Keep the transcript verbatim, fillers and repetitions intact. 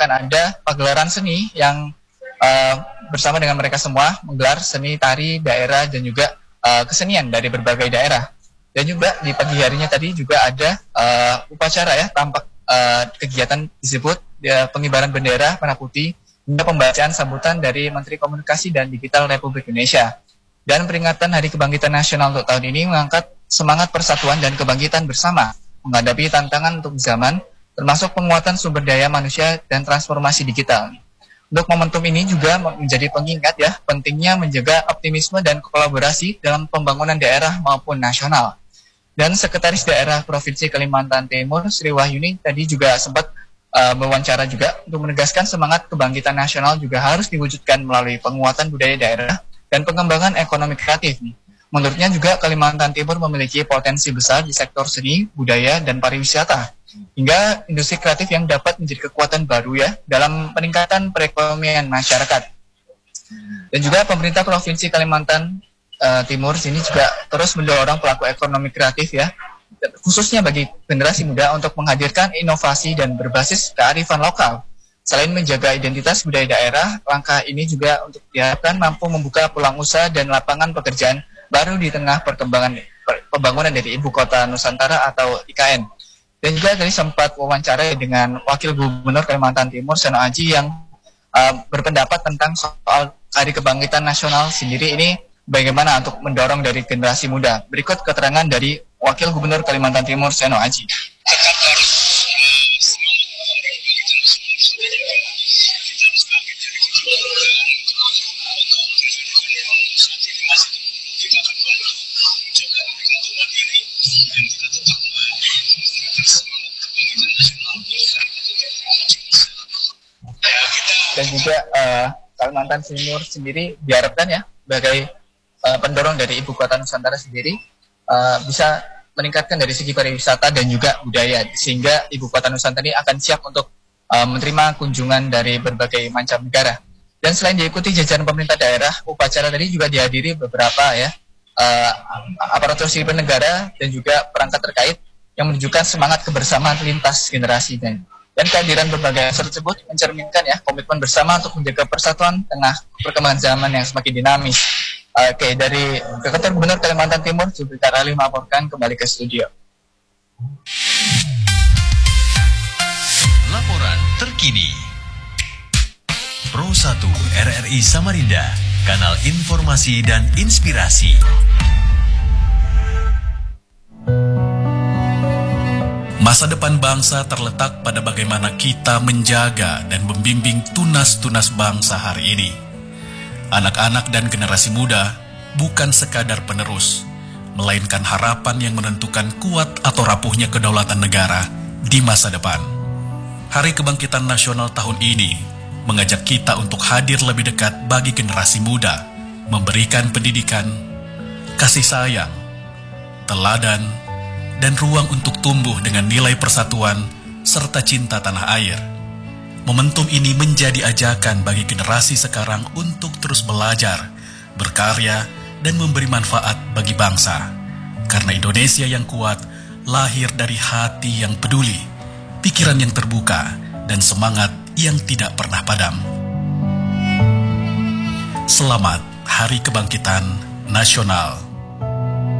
akan ada pagelaran seni yang uh, bersama dengan mereka semua menggelar seni tari daerah dan juga uh, kesenian dari berbagai daerah. Dan juga di pagi harinya tadi juga ada uh, upacara ya, tampak uh, kegiatan disebut ya, pengibaran bendera merah putih hingga pembacaan sambutan dari Menteri Komunikasi dan Digital Republik Indonesia. Dan peringatan Hari Kebangkitan Nasional untuk tahun ini mengangkat semangat persatuan dan kebangkitan bersama menghadapi tantangan untuk zaman, termasuk penguatan sumber daya manusia dan transformasi digital. Untuk momentum ini juga menjadi pengingat ya, pentingnya menjaga optimisme dan kolaborasi dalam pembangunan daerah maupun nasional. Dan Sekretaris Daerah Provinsi Kalimantan Timur, Sri Wahyuni, tadi juga sempat uh, mewawancara juga untuk menegaskan semangat kebangkitan nasional juga harus diwujudkan melalui penguatan budaya daerah dan pengembangan ekonomi kreatif. Menurutnya juga Kalimantan Timur memiliki potensi besar di sektor seni, budaya, dan pariwisata, hingga industri kreatif yang dapat menjadi kekuatan baru ya dalam peningkatan perekonomian masyarakat. Dan juga pemerintah Provinsi Kalimantan uh, Timur sini juga terus mendorong pelaku ekonomi kreatif ya, khususnya bagi generasi muda untuk menghadirkan inovasi dan berbasis kearifan lokal. Selain menjaga identitas budaya daerah, langkah ini juga untuk diharapkan mampu membuka peluang usaha dan lapangan pekerjaan baru di tengah perkembangan per, pembangunan dari Ibu Kota Nusantara atau I K N. Dan juga tadi sempat wawancara dengan Wakil Gubernur Kalimantan Timur, Seno Aji, yang uh, berpendapat tentang soal Hari Kebangkitan Nasional sendiri ini bagaimana untuk mendorong dari generasi muda. Berikut keterangan dari Wakil Gubernur Kalimantan Timur, Seno Aji. Tetap harus dan juga uh, Kalimantan Timur sendiri diharapkan ya sebagai uh, pendorong dari Ibu Kota Nusantara sendiri uh, bisa meningkatkan dari segi pariwisata dan juga budaya, sehingga Ibu Kota Nusantara ini akan siap untuk uh, menerima kunjungan dari berbagai macam negara. Dan selain diikuti jajaran pemerintah daerah, upacara tadi juga dihadiri beberapa ya uh, aparatur sipil negara dan juga perangkat terkait yang menunjukkan semangat kebersamaan lintas generasi. Dan Dan kehadiran berbagai unsur tersebut mencerminkan ya komitmen bersama untuk menjaga persatuan tengah perkembangan zaman yang semakin dinamis. Oke, dari Sekretaris Gubernur Kalimantan Timur, Zulfikar Ali melaporkan kembali ke studio. Laporan terkini. Pro satu R R I Samarinda, kanal informasi dan inspirasi. Masa depan bangsa terletak pada bagaimana kita menjaga dan membimbing tunas-tunas bangsa hari ini. Anak-anak dan generasi muda bukan sekadar penerus, melainkan harapan yang menentukan kuat atau rapuhnya kedaulatan negara di masa depan. Hari Kebangkitan Nasional tahun ini mengajak kita untuk hadir lebih dekat bagi generasi muda, memberikan pendidikan, kasih sayang, teladan, dan ruang untuk tumbuh dengan nilai persatuan serta cinta tanah air. Momentum ini menjadi ajakan bagi generasi sekarang untuk terus belajar, berkarya, dan memberi manfaat bagi bangsa. Karena Indonesia yang kuat lahir dari hati yang peduli, pikiran yang terbuka, dan semangat yang tidak pernah padam. Selamat Hari Kebangkitan Nasional.